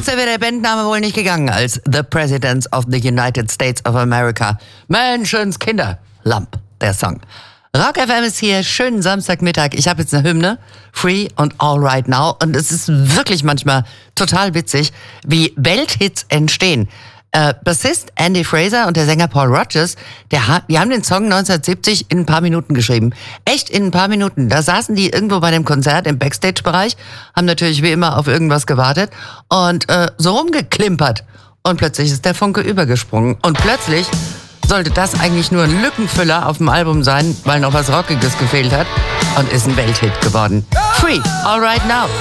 Kürzer wäre der Bandname wohl nicht gegangen als The Presidents of the United States of America. Menschenskinder. Lump, der Song. Rock FM ist hier, schönen Samstagmittag. Ich habe jetzt eine Hymne, Free und All Right Now. Und es ist wirklich manchmal total witzig, wie Welthits entstehen. Bassist Andy Fraser und der Sänger Paul Rodgers, die haben den Song 1970 in ein paar Minuten geschrieben. Echt in ein paar Minuten. Da saßen die irgendwo bei dem Konzert im Backstage-Bereich, haben natürlich wie immer auf irgendwas gewartet und so rumgeklimpert. Und plötzlich ist der Funke übergesprungen. Und plötzlich sollte das eigentlich nur ein Lückenfüller auf dem Album sein, weil noch was Rockiges gefehlt hat und ist ein Welthit geworden. Free, All Right Now.